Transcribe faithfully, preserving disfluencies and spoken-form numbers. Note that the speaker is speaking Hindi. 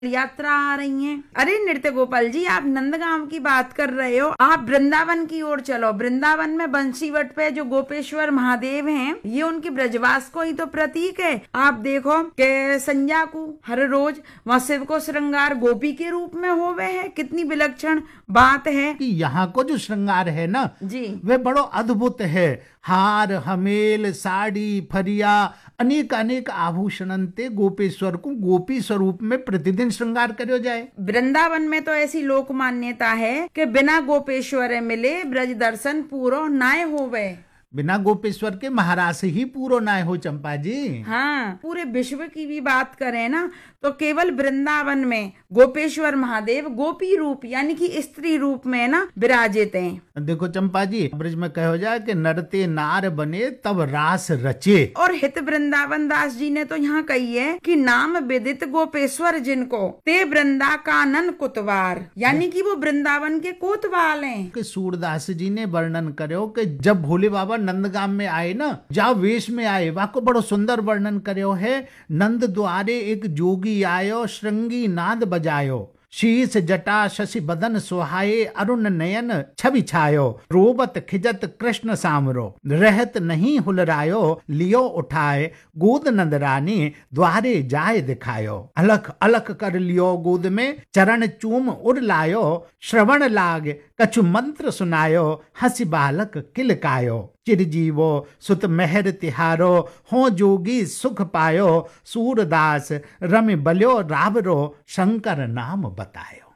यात्रा आ रही है। अरे नृत्य गोपाल जी, आप नंदगांव की बात कर रहे हो, आप वृंदावन की ओर चलो। वृंदावन में बंसीवट पे जो गोपेश्वर महादेव हैं, ये उनकी ब्रजवास को ही तो प्रतीक है। आप देखो कि संध्या को हर रोज वहाँ शिव को श्रृंगार गोपी के रूप में होवे है। कितनी विलक्षण बात है कि यहाँ को जो श्रृंगार है ना जी, वे बड़ो अद्भुत है। हार हमेल साड़ी फरिया अनेक अनेक आभूषण ते गोपेश्वर को गोपी स्वरूप में प्रतिदिन श्रृंगार करो जाए। वृंदावन में तो ऐसी लोक मान्यता है कि बिना गोपेश्वर मिले ब्रज दर्शन पूरो नाय होवे। बिना गोपेश्वर के महाराज ही पूरो नाय हो चंपा जी। हाँ, पूरे विश्व की भी बात करें ना तो केवल वृंदावन में गोपेश्वर महादेव गोपी रूप यानी कि स्त्री रूप में ना विराजित हैं। देखो चंपा जी, ब्रज में कहो जाए कि नरते नार बने तब रास रचे। और हित वृंदावन दास जी ने तो यहाँ कही है कि नाम विदित गोपेश्वर जिनको ते वृंदा कानन कुतवार, यानी कि वो वृंदावन के कोतवाल हैं। कि सूरदास जी ने वर्णन करो कि जब भोले बाबा नंदगाम में आए ना, जा वेश में आए, वाको बड़ो सुंदर वर्णन करो है। नंद द्वारे एक जोगी आयो श्रृंगी नाद बजायो, शीस जटा शशि बदन सुहाये अरुण नयन छवि छायो, रोबत खिजत कृष्ण सामरो रहत नहीं हुलरायो, लियो उठाए गोद नंद रानी द्वारे जाए दिखायो, अलख अलख कर लियो गोद में चरण चूम उड़ लायो, श्रवण लाग कछु मंत्र सुनायो, हंसी बालक किलकायो, चिरजीवो सुत मेहर तिहारो, हो जोगी सुख पायो, सूरदास रमि बल्यो रावरो, शंकर नाम बतायो।